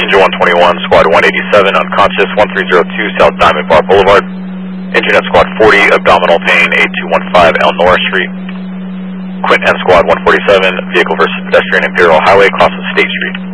Passenger 121, Squad 187, unconscious, 1302 South Diamond Bar Boulevard. Internet Squad 40, abdominal pain, 8215 Elnora Street. Quint and Squad 147, vehicle versus pedestrian, Imperial Highway, crossing State Street.